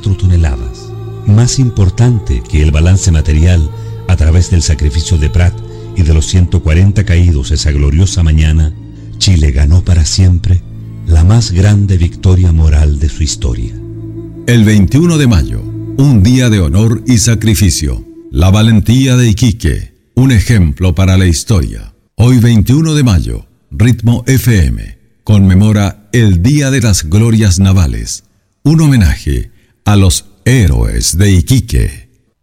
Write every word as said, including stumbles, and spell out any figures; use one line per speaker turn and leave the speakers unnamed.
cuatro toneladas. Más importante que el balance material a través del sacrificio de Prat y de los ciento cuarenta caídos esa gloriosa mañana, Chile ganó para siempre la más grande victoria moral de su historia.
El veintiuno de mayo, un día de honor y sacrificio. La valentía de Iquique, un ejemplo para la historia. Hoy veintiuno de mayo, Ritmo F M conmemora el Día de las Glorias Navales, un homenaje a los héroes de Iquique.